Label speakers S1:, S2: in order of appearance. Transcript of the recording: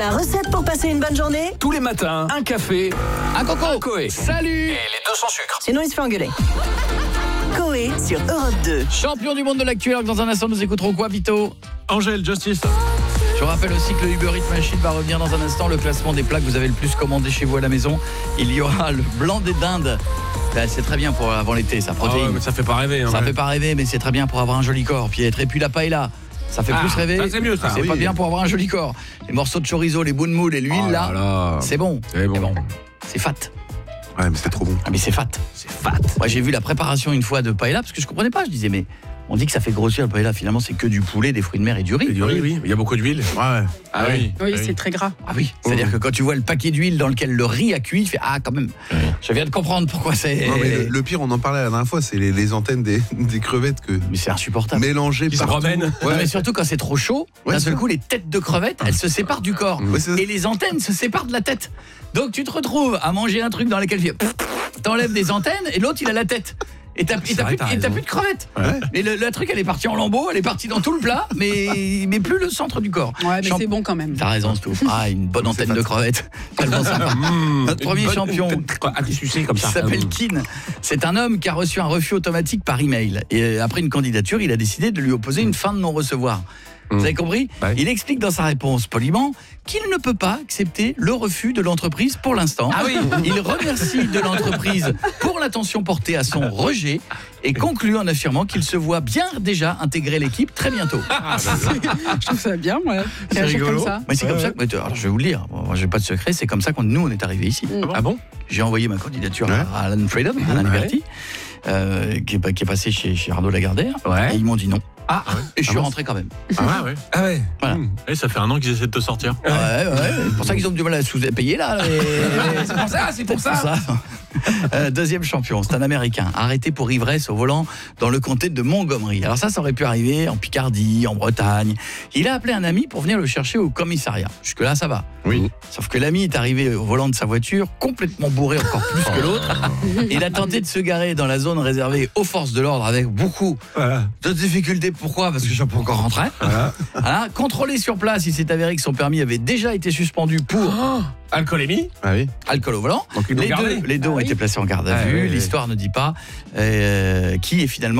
S1: La recette pour passer une bonne journée?
S2: Tous les matins, un café,
S3: Un coco.
S2: un Coé.
S3: Salut.
S2: Et les deux sans sucre.
S1: Sinon, il se fait engueuler. Coé sur Europe 2.
S3: Champion du monde de l'actu. Alors que dans un instant, nous écouterons quoi, Vito?
S4: Angèle, Justice.
S3: Je rappelle aussi que le Uber Eats Machine va revenir dans un instant. Le classement des plats que vous avez le plus commandé chez vous à la maison. Il y aura le blanc des dindes. Là, c'est très bien pour avant l'été, ça protéine.
S4: Mais ça fait pas rêver.
S3: Ça fait pas rêver, mais c'est très bien pour avoir un joli corps, Pietre. Et puis la paella, ça fait plus rêver.
S4: Ça, c'est mieux, ça.
S3: C'est pas
S4: Oui.
S3: bien pour avoir un joli corps. Les morceaux de chorizo, les bouts de moule et l'huile, là, c'est bon.
S4: C'est bon.
S3: Mais bon, c'est fat.
S4: Ouais, mais c'est trop bon.
S3: Ah, mais c'est fat.
S4: C'est fat.
S3: Moi, j'ai vu la préparation une fois de paella, parce que je comprenais pas. Je disais, mais on dit que ça fait grossir le paella. Finalement, c'est que du poulet, des fruits de mer et du riz.
S4: Et du riz, oui. Il y a beaucoup d'huile. Ouais.
S3: Ah oui.
S5: Oui, c'est très gras.
S3: Ah oui, c'est-à-dire que quand tu vois le paquet d'huile dans lequel le riz a cuit, tu fais ah quand même. Je viens de comprendre pourquoi c'est.
S6: Non, mais le pire, on en parlait la dernière fois, c'est les antennes des crevettes que
S3: Mais c'est insupportable.
S6: mélangées
S4: Qui se
S6: partout.
S4: promènent.
S3: Non,
S6: Ouais.
S3: mais surtout quand c'est trop chaud,
S6: Ouais,
S3: d'un
S6: c'est
S3: seul
S6: ça.
S3: coup les têtes de crevettes, elles se séparent du corps
S6: Ouais, c'est ça.
S3: et les antennes se séparent de la tête. Donc tu te retrouves à manger un truc dans lequel tu t'enlèves des antennes et l'autre il a la tête. Et t'as plus de crevettes.
S6: Ouais.
S3: Mais le truc, elle est partie en lambeaux, elle est partie dans tout le plat, mais plus le centre du corps.
S5: Ouais, mais c'est bon quand même.
S3: T'as raison, Stouff. Ah, une bonne antenne de crevettes. Tellement sympa. Notre premier champion,
S4: À sucer comme
S3: qui
S4: ça.
S3: s'appelle Keane. C'est un homme qui a reçu un refus automatique par email. Et après une candidature, il a décidé de lui opposer une fin de non-recevoir. Vous avez compris?
S4: Ouais.
S3: Il explique dans sa réponse poliment qu'il ne peut pas accepter le refus de l'entreprise pour l'instant.
S4: Ah oui.
S3: Il remercie de l'entreprise pour l'attention portée à son rejet et conclut en affirmant qu'il se voit bien déjà intégrer l'équipe très bientôt.
S5: Je trouve ça bien, ouais.
S6: C'est
S5: Réagir
S6: rigolo.
S5: comme ça.
S3: Mais c'est comme ça que, alors je vais vous le dire, moi j'ai pas de secret, c'est comme ça qu'on nous on est arrivé ici.
S4: Ah bon?
S3: J'ai envoyé ma candidature
S6: Ouais.
S3: à Alan Freedom, Alain Liberty, qui est passé chez Arnaud Lagardère,
S4: Ouais.
S3: et ils m'ont dit non.
S4: Ah,
S3: Et je suis rentré quand même.
S4: ah ouais. Ah ouais.
S3: Voilà.
S4: Et ça fait un an qu'ils essaient de te sortir.
S3: Ouais, c'est pour ça qu'ils ont du mal à sous-payer là. C'est pour ça. Deuxième champion, c'est un Américain, arrêté pour ivresse au volant dans le comté de Montgomery. Alors ça aurait pu arriver en Picardie, en Bretagne. Il a appelé un ami pour venir le chercher au commissariat. Jusque-là, ça va.
S6: Oui.
S3: Sauf que l'ami est arrivé au volant de sa voiture, complètement bourré encore plus que l'autre. Il a tenté de se garer dans la zone réservée aux forces de l'ordre avec beaucoup de difficultés. Pourquoi? Parce que je ne suis pas encore rentré. Voilà. Contrôlé sur place, il s'est avéré que son permis avait déjà été suspendu pour
S4: Alcoolémie.
S6: Ah oui.
S3: alcool au volant.
S4: Donc ils l'ont gardé.
S3: Les deux ont été placés en garde à
S4: Ah
S3: vue.
S4: oui, oui.
S3: L'histoire ne dit pas qui est finalement